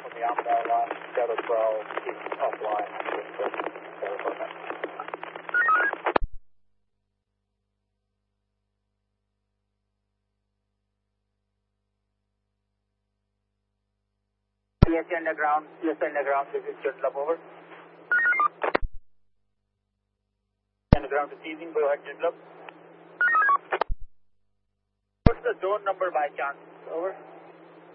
from the outbound line, Shadow 12, keep offline. Yes, underground, this is Jetlab, over. Underground receiving, go ahead, Jetlab. What's the zone number by chance? Over.